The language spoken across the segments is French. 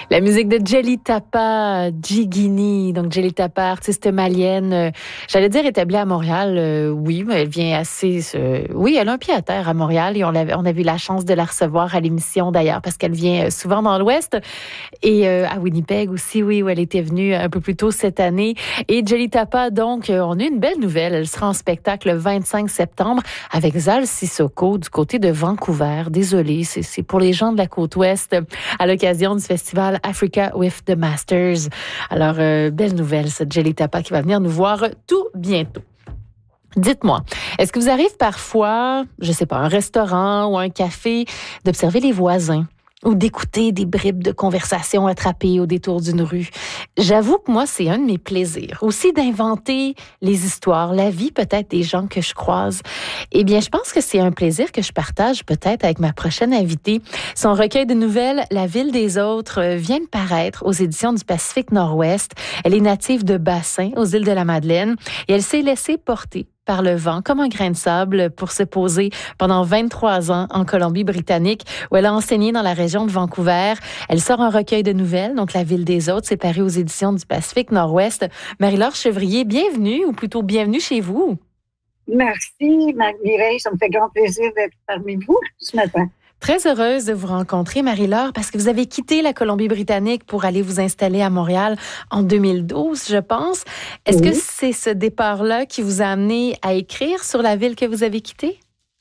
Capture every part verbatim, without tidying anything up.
La musique de Jelly Tapa, Jigini. Donc, Jelly Tapa, artiste malienne. Euh, j'allais dire établie à Montréal. Euh, oui, mais elle vient assez... Euh, oui, elle a un pied à terre à Montréal et on, l'avait, on a eu la chance de la recevoir à l'émission d'ailleurs parce qu'elle vient souvent dans l'Ouest. Et euh, à Winnipeg aussi, oui, où elle était venue un peu plus tôt cette année. Et Jelly Tapa, donc, euh, on a une belle nouvelle. Elle sera en spectacle le vingt-cinq septembre avec Zal Sissoko du côté de Vancouver. Désolée, c'est, c'est pour les gens de la côte ouest à l'occasion du festival Africa with the Masters. Alors, euh, belle nouvelle, cette Jelly Tapa qui va venir nous voir tout bientôt. Dites-moi, est-ce que vous arrive parfois, je sais pas, un restaurant ou un café, d'observer les voisins ou d'écouter des bribes de conversation attrapées au détour d'une rue? J'avoue que moi, c'est un de mes plaisirs. Aussi d'inventer les histoires, la vie peut-être des gens que je croise. Eh bien, je pense que c'est un plaisir que je partage peut-être avec ma prochaine invitée. Son recueil de nouvelles, La ville des autres, vient de paraître aux éditions du Pacifique Nord-Ouest. Elle est native de Bassin, aux îles de la Madeleine, et elle s'est laissée porter par le vent, comme un grain de sable, pour se poser pendant vingt-trois ans en Colombie-Britannique, où elle a enseigné dans la région de Vancouver. Elle sort un recueil de nouvelles, donc La ville des autres, c'est paru aux éditions du Pacifique Nord-Ouest. Marie-Laure Chevrier, bienvenue, ou plutôt bienvenue chez vous. Merci, Mireille, ça me fait grand plaisir d'être parmi vous ce matin. Très heureuse de vous rencontrer, Marie-Laure, parce que vous avez quitté la Colombie-Britannique pour aller vous installer à Montréal en deux mille douze, je pense. Est-ce oui. que c'est ce départ-là qui vous a amené à écrire sur la ville que vous avez quittée?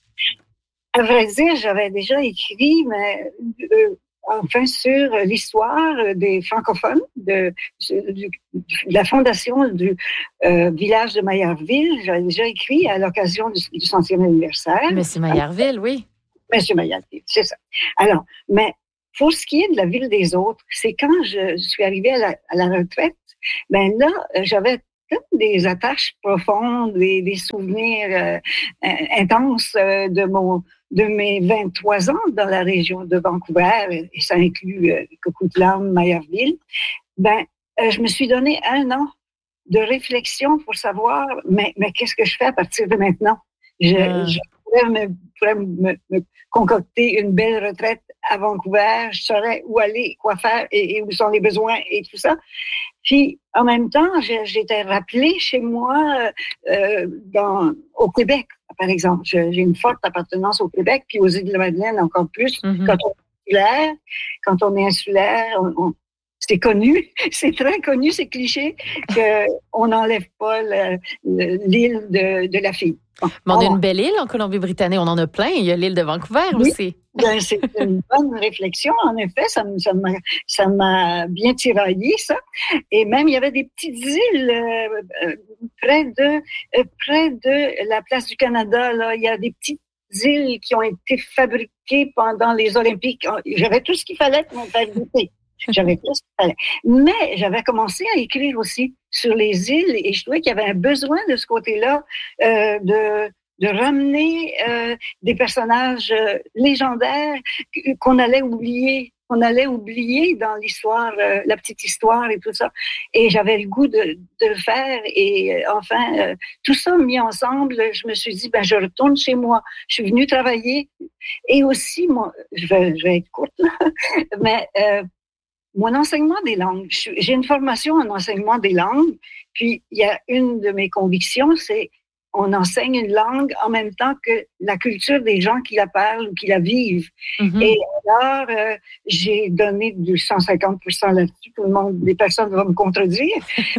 À vrai dire, j'avais déjà écrit, mais euh, enfin sur l'histoire des francophones, de, de, de la fondation du euh, village de Maillardville. J'avais déjà écrit à l'occasion du, du centième anniversaire. Monsieur Maillardville, oui. Monsieur Maillardville, c'est ça. Alors, mais pour ce qui est de la ville des autres, c'est quand je suis arrivée à la, à la retraite, ben là, j'avais toutes des attaches profondes, des, des souvenirs euh, intenses euh, de mon de mes vingt-trois ans dans la région de Vancouver, et ça inclut euh, Coquitlam, Maillardville. Ben, euh, je me suis donné un an de réflexion pour savoir, mais, mais qu'est-ce que je fais à partir de maintenant? Je, euh. je pourrais, me, pourrais me, me concocter une belle retraite à Vancouver, je saurais où aller, quoi faire et, et où sont les besoins et tout ça. Puis, en même temps, j'étais rappelée chez moi euh, dans, au Québec, par exemple. J'ai une forte appartenance au Québec, puis aux îles de la Madeleine encore plus. Mm-hmm. Quand on est insulaire, quand on est insulaire, on, on, c'est connu, c'est très connu, c'est cliché, qu'on n'enlève pas le, le, l'île de, de la fille. Bon, Mais on a une belle île en Colombie-Britannique, on en a plein. Il y a l'île de Vancouver oui. aussi. Ben, c'est une bonne réflexion, en effet, ça, ça, m'a, ça m'a bien tiraillé, ça. Et même, il y avait des petites îles euh, euh, près, de, euh, près de la place du Canada, là. Il y a des petites îles qui ont été fabriquées pendant les Olympiques. J'avais tout ce qu'il fallait pour me faire goûter. J'avais tout ce qu'il fallait. Mais j'avais commencé à écrire aussi sur les îles et je trouvais qu'il y avait un besoin de ce côté-là euh, de... de ramener euh, des personnages euh, légendaires qu'on allait oublier, qu'on allait oublier dans l'histoire, euh, la petite histoire et tout ça. Et j'avais le goût de, de le faire. Et euh, enfin, euh, tout ça mis ensemble, je me suis dit, ben, je retourne chez moi. Je suis venue travailler. Et aussi, moi, je vais, je vais être courte, là, mais euh, mon enseignement des langues, j'ai une formation en enseignement des langues. Puis, il y a une de mes convictions, c'est on enseigne une langue en même temps que la culture des gens qui la parlent ou qui la vivent. Mm-hmm. Et alors, euh, j'ai donné du cent cinquante pour cent là-dessus. Tout le monde, des personnes vont me contredire.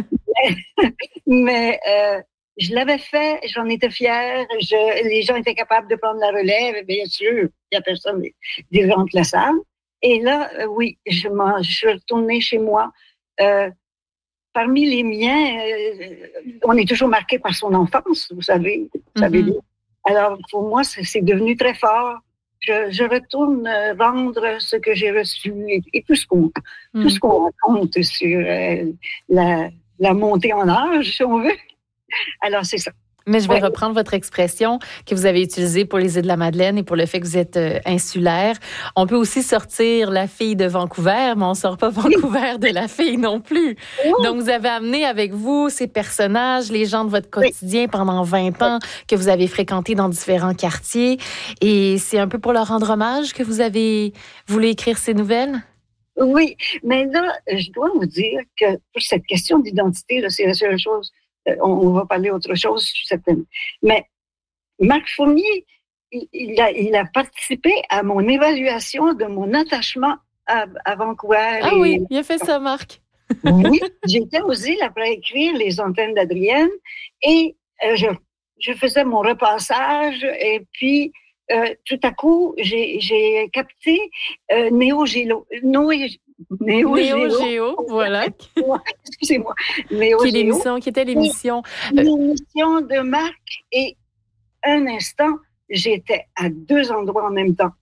mais mais euh, je l'avais fait, j'en étais fière. Je, les gens étaient capables de prendre la relève. Bien sûr, il n'y a personne qui rentre la salle. Et là, euh, oui, je, je suis retournée chez moi. Euh, Parmi les miens, euh, on est toujours marqué par son enfance, vous savez. Vous savez mm-hmm. Alors, pour moi, c'est, c'est devenu très fort. Je, je retourne rendre ce que j'ai reçu et, et tout ce qu'on, mm-hmm. tout ce qu'on raconte sur euh, la, la montée en âge, si on veut. Alors, c'est ça. Mais je vais ouais. reprendre votre expression que vous avez utilisée pour les îles de la Madeleine et pour le fait que vous êtes euh, insulaire. On peut aussi sortir la fille de Vancouver, mais on ne sort pas Vancouver de la fille non plus. Oui. Donc, vous avez amené avec vous ces personnages, les gens de votre quotidien oui. pendant vingt ans que vous avez fréquentés dans différents quartiers. Et c'est un peu pour leur rendre hommage que vous avez voulu écrire ces nouvelles? Oui, mais là, je dois vous dire que pour cette question d'identité, là, c'est la seule chose. Euh, on, on va parler autre chose, je suis certaine. Mais Marc Fournier, il, il, a, il a participé à mon évaluation de mon attachement à, à Vancouver. Ah et... oui, il a fait ça, Marc. Oui, j'étais aux îles après écrire Les Antennes d'Adrienne et euh, je, je faisais mon repassage et puis euh, tout à coup, j'ai, j'ai capté euh, Néo Géo. Noé, Néo Géo, voilà. Excusez-moi. Néo qui, est Géo. l'émission, qui était l'émission. L'émission de Marc et un instant, j'étais à deux endroits en même temps.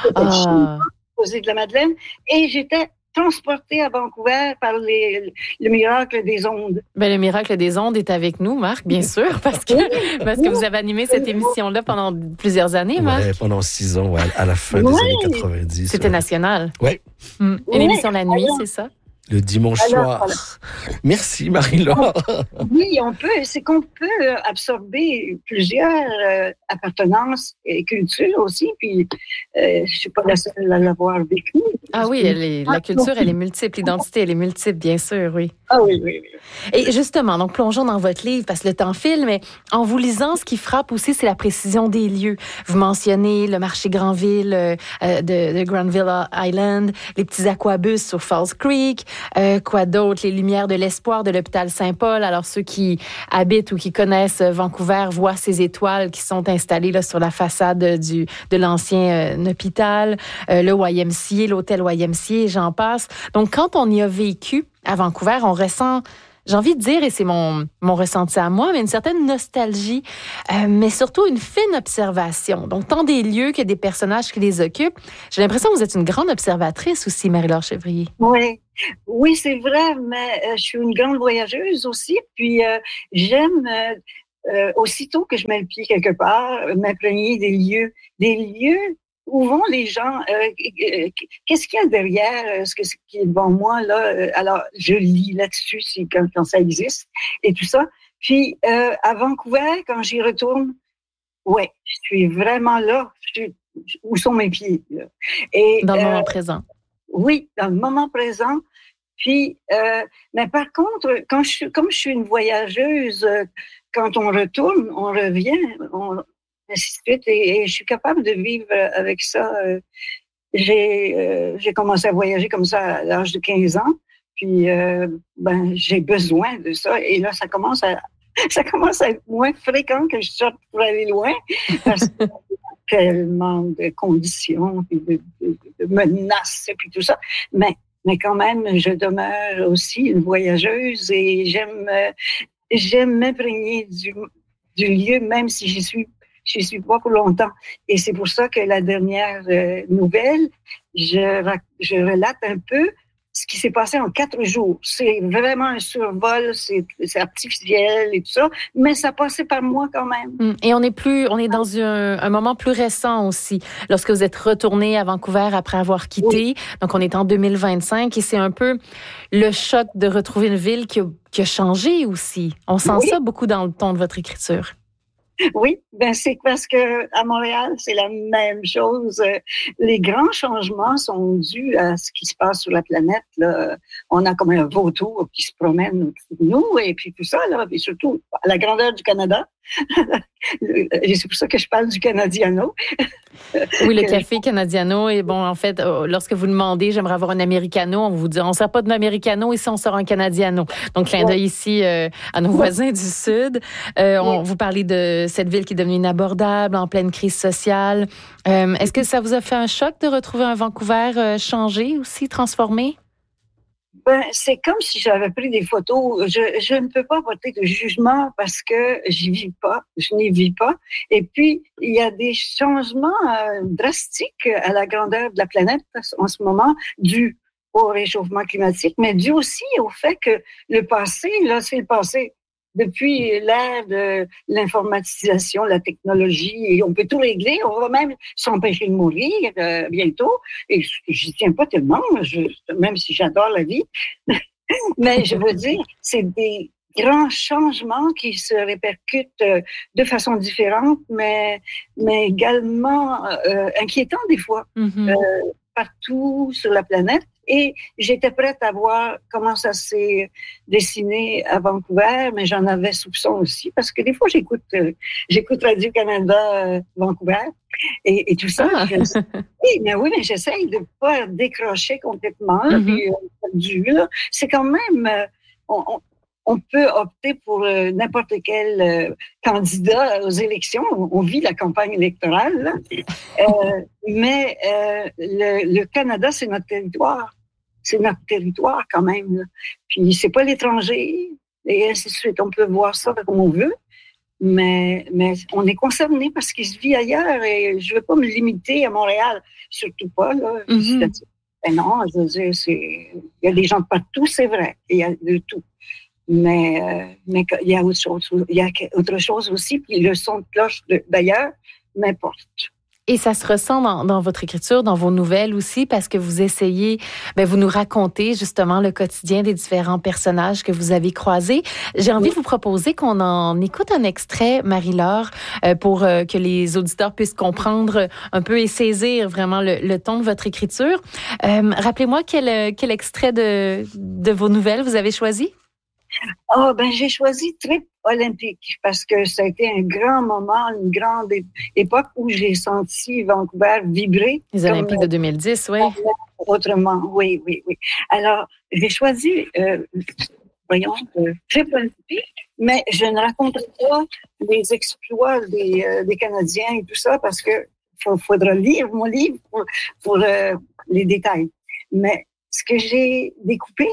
Ah. Aux îles de la Madeleine et j'étais transportée à Vancouver par les, le miracle des ondes. Ben, le miracle des ondes est avec nous, Marc, bien sûr, parce que, parce que vous avez animé cette émission-là pendant plusieurs années, Marc. Oui, pendant six ans, ouais, à la fin des ouais. années quatre-vingt-dix. C'était ouais. national. Oui. Mmh. Et ouais. l'émission La Nuit, Alors, c'est ça? Le dimanche Alors, soir. Voilà. Merci, Marie-Laure. Oui, on peut, c'est qu'on peut absorber plusieurs euh, appartenances et cultures aussi, puis euh, je suis pas la seule à l'avoir vécu. Ah oui, elle est, la culture, elle est multiple, l'identité, elle est multiple, bien sûr, oui. Ah oui, oui, oui. Et justement, donc plongeons dans votre livre, parce que le temps file, mais en vous lisant, ce qui frappe aussi, c'est la précision des lieux. Vous mentionnez le marché Granville euh, de, de Granville Island, les petits aquabus sur Falls Creek, euh, quoi d'autre, les lumières de l'espoir de l'hôpital Saint-Paul. Alors, ceux qui habitent ou qui connaissent Vancouver voient ces étoiles qui sont installées là, sur la façade du, de l'ancien euh, hôpital, euh, le Y M C A, l'hôtel Y M C A, et j'en passe. Donc, quand on y a vécu à Vancouver, on ressent, j'ai envie de dire, et c'est mon, mon ressenti à moi, mais une certaine nostalgie, euh, mais surtout une fine observation. Donc, tant des lieux que des personnages qui les occupent. J'ai l'impression que vous êtes une grande observatrice aussi, Marie-Laure Chevrier. Oui, oui, c'est vrai, mais euh, je suis une grande voyageuse aussi, puis euh, j'aime... Euh, euh, aussitôt que je mets le pied quelque part, m'imprégner des lieux, des lieux où vont les gens, euh, qu'est-ce qu'il y a derrière ce, que, ce qui est devant moi, là? Alors, je lis là-dessus si, quand, quand ça existe et tout ça. Puis, euh, à Vancouver, quand j'y retourne, ouais, je suis vraiment là. Je suis, où sont mes pieds? Là? Et, dans le euh, moment présent. Oui, dans le moment présent. Puis, euh, mais par contre, quand je, comme je suis une voyageuse, euh, quand on retourne, on revient, on, ainsi de suite, et, et je suis capable de vivre avec ça. J'ai, euh, j'ai commencé à voyager comme ça à l'âge de quinze ans, puis euh, ben, j'ai besoin de ça, et là, ça commence à, ça commence à être moins fréquent que je sorte pour aller loin, parce qu'il y a tellement de conditions, puis de, de, de menaces, et puis tout ça, mais Mais quand même, je demeure aussi une voyageuse et j'aime, j'aime m'imprégner du, du lieu, même si j'y suis, j'y suis pas pour longtemps. Et c'est pour ça que la dernière euh, nouvelle, je, je relate un peu ce qui s'est passé en quatre jours. C'est vraiment un survol, c'est, c'est artificiel et tout ça, mais ça passait par moi quand même. Et on est plus, on est dans un, un moment plus récent aussi, lorsque vous êtes retourné à Vancouver après avoir quitté. Oui. Donc, on est en deux mille vingt-cinq et c'est un peu le choc de retrouver une ville qui a, qui a changé aussi. On sent oui. ça beaucoup dans le ton de votre écriture. Oui, ben c'est parce que à Montréal, c'est la même chose. Les grands changements sont dus à ce qui se passe sur la planète. Là. On a comme un vautour qui se promène au-dessus de nous et puis tout ça, là, et surtout à la grandeur du Canada. Et c'est pour ça que je parle du Canadiano. Oui, le café Canadiano. Et bon, en fait, lorsque vous demandez, j'aimerais avoir un Americano, on vous dit, on ne sert pas d'un Americano, ici, on sort un Canadiano. Donc, clin d'œil ici euh, à nos voisins du Sud. Euh, on, vous parlez de cette ville qui est devenue inabordable, en pleine crise sociale. Euh, est-ce que ça vous a fait un choc de retrouver un Vancouver euh, changé aussi, transformé? Ben, c'est comme si j'avais pris des photos. Je, je ne peux pas porter de jugement parce que j'y vis pas, je n'y vis pas. Et puis, il y a des changements euh, drastiques à la grandeur de la planète en ce moment, dus au réchauffement climatique, mais dû aussi au fait que le passé, là, c'est le passé. Depuis l'ère de l'informatisation, la technologie, et on peut tout régler, on va même s'empêcher de mourir euh, bientôt. Et j'y tiens pas tellement, je, même si j'adore la vie. Mais je veux dire, c'est des grands changements qui se répercutent euh, de façon différente, mais, mais également euh, inquiétants des fois, mm-hmm. euh, partout sur la planète. Et j'étais prête à voir comment ça s'est dessiné à Vancouver, mais j'en avais soupçon aussi, parce que des fois, j'écoute, euh, j'écoute Radio-Canada euh, Vancouver et, et tout ça. Ah. Je, oui, mais oui, mais j'essaye de pas décrocher complètement. Là, Mm-hmm. puis, euh, du, là, c'est quand même... Euh, on, on, on peut opter pour euh, n'importe quel euh, candidat aux élections. On, on vit la campagne électorale, là. Euh, mais euh, le, le Canada, c'est notre territoire. C'est notre territoire quand même. Là. Puis c'est pas l'étranger, et ainsi de suite. On peut voir ça comme on veut, mais, mais on est concerné parce qu'il se vit ailleurs et je veux pas me limiter à Montréal, surtout pas. Là. Mm-hmm. Ben non, je veux dire, c'est... il y a des gens de partout, c'est vrai. Il y a de tout. Mais, euh, mais il y a autre chose, il y a autre chose aussi, puis le son de cloche de, d'ailleurs m'importe. Et ça se ressent dans, dans votre écriture, dans vos nouvelles aussi, parce que vous essayez, ben, vous nous racontez justement le quotidien des différents personnages que vous avez croisés. J'ai envie oui. de vous proposer qu'on en écoute un extrait, Marie-Laure, euh, pour euh, que les auditeurs puissent comprendre un peu et saisir vraiment le, le ton de votre écriture. Euh, rappelez-moi quel, quel extrait de, de vos nouvelles vous avez choisi? Ah, oh, ben, j'ai choisi Trip olympique parce que ça a été un grand moment, une grande époque où j'ai senti Vancouver vibrer. Les Olympiques comme, de deux mille dix, oui. Autrement, oui, oui, oui. Alors, j'ai choisi, euh, voyons, euh, Trip olympique, mais je ne raconte pas les exploits des, euh, des Canadiens et tout ça parce que il faudra lire mon livre pour, pour euh, les détails. Mais ce que j'ai découpé,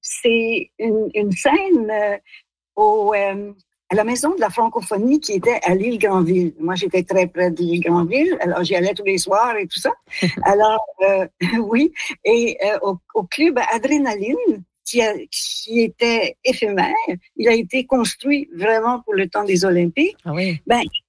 c'est une, une scène euh, au, euh, à la maison de la francophonie qui était à l'île Granville. Moi, j'étais très près de l'île Granville, alors j'y allais tous les soirs et tout ça. Alors, euh, oui, et euh, au, au club Adrénaline, qui, a, qui était éphémère, il a été construit vraiment pour le temps des Olympiques. Ah oui. Ben,